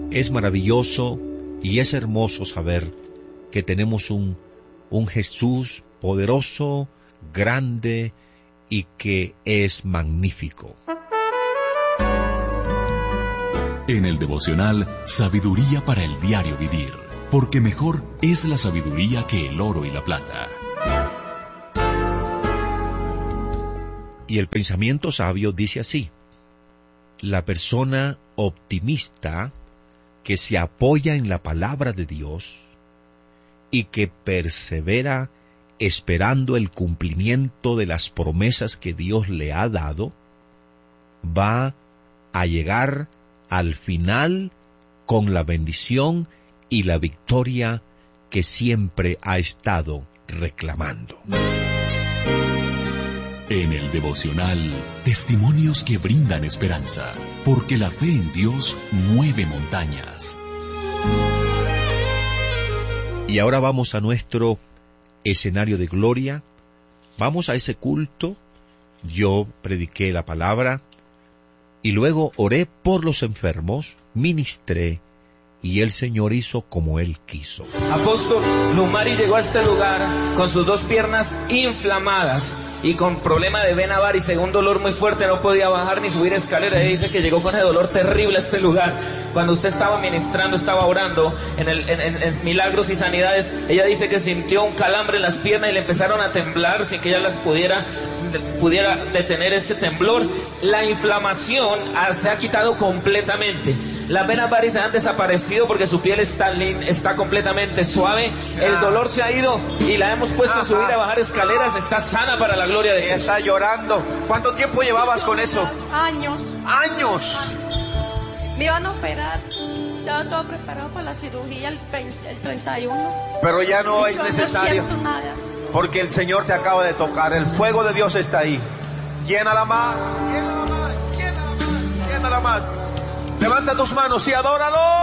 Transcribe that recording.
Es maravilloso y es hermoso saber que tenemos un Jesús poderoso, grande y que es magnífico. En el devocional Sabiduría para el diario vivir, porque mejor es la sabiduría que el oro y la plata. Y el pensamiento sabio dice así: la persona optimista que se apoya en la palabra de Dios y que persevera esperando el cumplimiento de las promesas que Dios le ha dado, va a llegar al final con la bendición y la victoria que siempre ha estado reclamando. En el devocional, testimonios que brindan esperanza, porque la fe en Dios mueve montañas. Y ahora vamos a nuestro escenario de gloria. Vamos a ese culto. Yo prediqué la palabra y luego oré por los enfermos, ministré y el Señor hizo como Él quiso. Apóstol, Numari llegó a este lugar con sus dos piernas inflamadas y con problema de vena varice, un dolor muy fuerte, no podía bajar ni subir escalera. Ella dice que llegó con ese dolor terrible a este lugar. Cuando usted estaba ministrando, estaba orando en milagros y sanidades, ella dice que sintió un calambre en las piernas y le empezaron a temblar sin que ella las pudiera detener ese temblor. La inflamación se ha quitado completamente. Las venas varices han desaparecido porque su piel está completamente suave. El dolor se ha ido y la hemos puesto a subir, a bajar escaleras. Está sana para la gloria de Dios. Está llorando. ¿Cuánto tiempo llevabas con eso? Años. ¡Años! Me iban a operar. Ya todo preparado para la cirugía el 31. Pero ya no es Yo necesario. No siento nada. Porque el Señor te acaba de tocar. El fuego de Dios está ahí. Llénala más. Llénala más. Llénala más. Llénala más. Levanta tus manos y adóralo.